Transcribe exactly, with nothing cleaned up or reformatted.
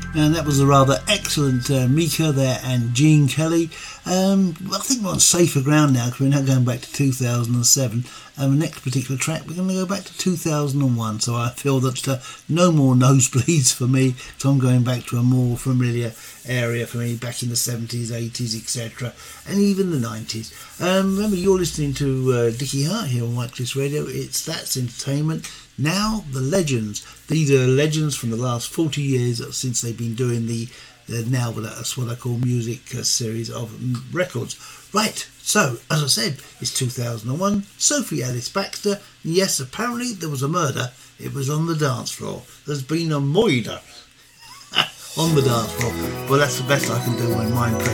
And that was a rather excellent uh, Mika there and Gene Kelly. Um, well, I think we're on safer ground now because we're now going back to two thousand seven. And the next particular track, we're going to go back to two thousand one. So I feel that uh, no more nosebleeds for me. So I'm going back to a more familiar area for me, back in the seventies, eighties, et cetera. And even the nineties. Um, remember, you're listening to uh, Dickie Hart here on White Cliffs Radio. It's That's Entertainment. Now, the legends. These are legends from the last forty years since they've been doing the, the now that's what I call music uh, series of records. Right, so, as I said, it's two thousand one. Sophie Alice Baxter. Yes, apparently there was a murder. It was on the dance floor. There's been a murder on the dance floor. Well, that's the best I can do when mine